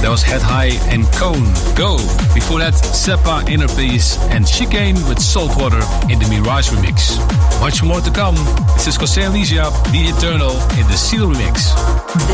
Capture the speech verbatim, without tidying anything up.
That was Head High and Cone, Go. Before that, Seppa, Inner Peace and Chicane with Saltwater in the Mirage remix. Much more to come. This is Jose Alicia, The Eternal in the Seal remix.